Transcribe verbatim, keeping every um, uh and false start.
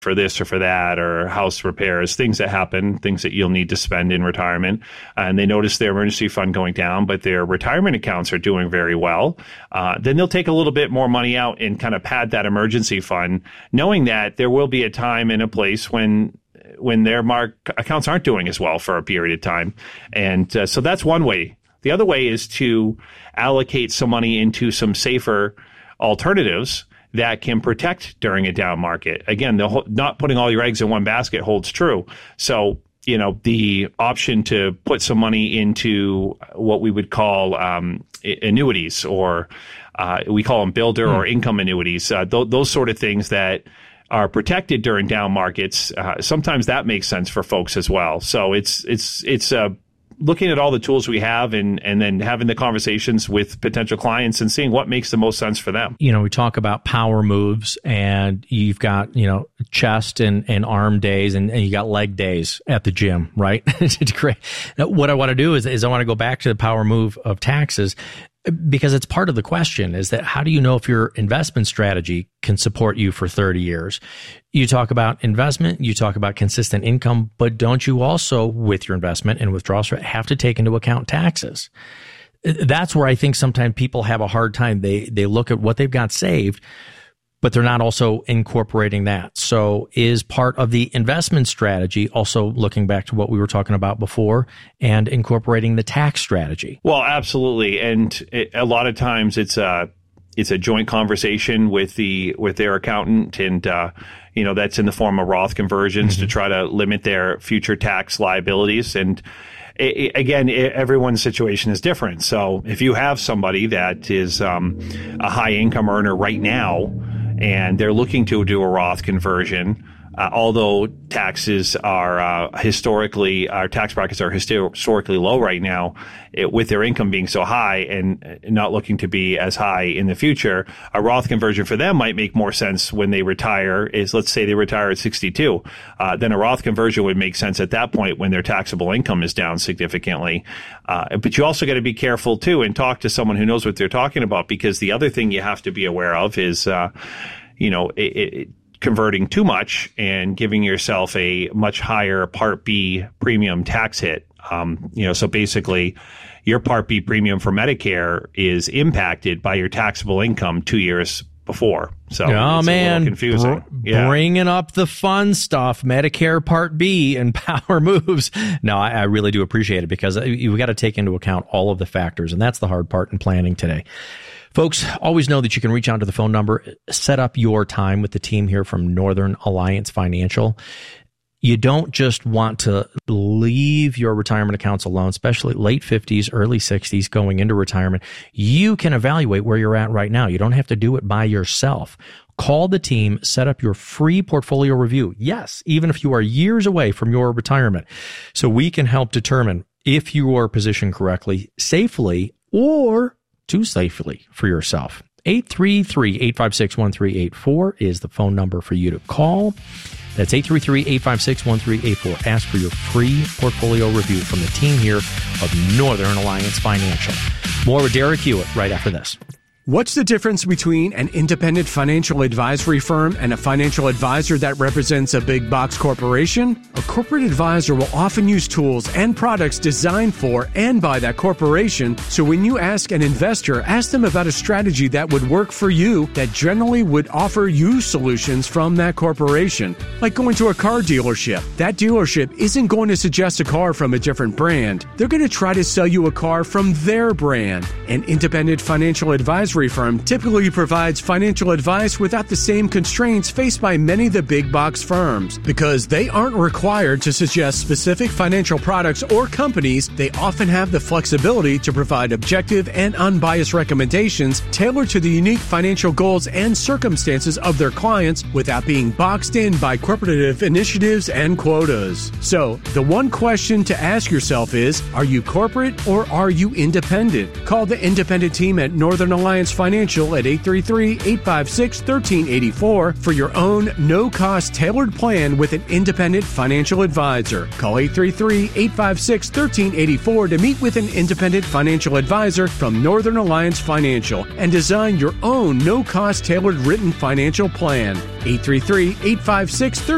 for this or for that, or house repairs, things that happen, things that you'll need to spend in retirement. And they notice their emergency fund going down, but their retirement accounts are doing very well. Uh, then they'll take a little bit more money out and kind of pad that emergency fund, knowing that there will be a time and a place when when their mark accounts aren't doing as well for a period of time. And uh, so that's one way. The other way is to allocate some money into some safer alternatives that can protect during a down market. Again, the whole, not putting all your eggs in one basket holds true. So, you know, the option to put some money into what we would call um, annuities, or uh, we call them builder mm. or income annuities, uh, th- those sort of things that are protected during down markets. Uh, sometimes that makes sense for folks as well. So it's it's it's a looking at all the tools we have, and, and then having the conversations with potential clients and seeing what makes the most sense for them. You know, we talk about power moves, and you've got, you know, chest and, and arm days, and, and you got leg days at the gym, right? It's great. Now, what I want to do is, is I want to go back to the power move of taxes, because it's part of the question, is that how do you know if your investment strategy can support you for thirty years? You talk about investment, you talk about consistent income, but don't you also, with your investment and withdrawal strategy, have to take into account taxes? That's where I think sometimes people have a hard time. They they look at what they've got saved, but they're not also incorporating that. So is part of the investment strategy also looking back to what we were talking about before and incorporating the tax strategy? Well, absolutely. And it, a lot of times it's a, it's a joint conversation with the, with their accountant. And, uh, you know, that's in the form of Roth conversions mm-hmm. to try to limit their future tax liabilities. And it, it, again, it, everyone's situation is different. So if you have somebody that is um, a high income earner right now, and they're looking to do a Roth conversion, uh, although taxes are uh, historically, our tax brackets are historically low right now, it, with their income being so high and not looking to be as high in the future, a Roth conversion for them might make more sense when they retire. Is, let's say they retire at sixty-two, uh, then a Roth conversion would make sense at that point when their taxable income is down significantly. Uh, but you also got to be careful too and talk to someone who knows what they're talking about, because the other thing you have to be aware of is, uh, you know, it, it, converting too much and giving yourself a much higher Part B premium tax hit. Um, you know, so basically your Part B premium for Medicare is impacted by your taxable income two years before. So oh, it's man. a little confusing. Br- yeah. Bringing up the fun stuff, Medicare Part B and power moves. No, I, I really do appreciate it, because you've got to take into account all of the factors, and that's the hard part in planning today. Folks, always know that you can reach out to the phone number, set up your time with the team here from Northern Alliance Financial. You don't just want to leave your retirement accounts alone, especially late fifties, early sixties, going into retirement. You can evaluate where you're at right now. You don't have to do it by yourself. Call the team, set up your free portfolio review. Yes, even if you are years away from your retirement. So we can help determine if you are positioned correctly, safely, or too safely for yourself. eight three three, eight five six, one three eight four is the phone number for you to call. That's eight three three, eight five six, one three eight four. Ask for your free portfolio review from the team here of Northern Alliance Financial. More with Derek Hewitt right after this. What's the difference between an independent financial advisory firm and a financial advisor that represents a big box corporation? A corporate advisor will often use tools and products designed for and by that corporation. So when you ask an investor, ask them about a strategy that would work for you that generally would offer you solutions from that corporation. Like going to a car dealership. That dealership isn't going to suggest a car from a different brand. They're going to try to sell you a car from their brand. An independent financial advisor firm typically provides financial advice without the same constraints faced by many of the big box firms. Because they aren't required to suggest specific financial products or companies, they often have the flexibility to provide objective and unbiased recommendations tailored to the unique financial goals and circumstances of their clients without being boxed in by corporative initiatives and quotas. So, the one question to ask yourself is, are you corporate or are you independent? Call the independent team at Northern Alliance Financial at eight three three, eight five six, one three eight four for your own no-cost tailored plan with an independent financial advisor. Call eight three three, eight five six, one three eight four to meet with an independent financial advisor from Northern Alliance Financial and design your own no-cost tailored written financial plan. eight three three, eight five six, one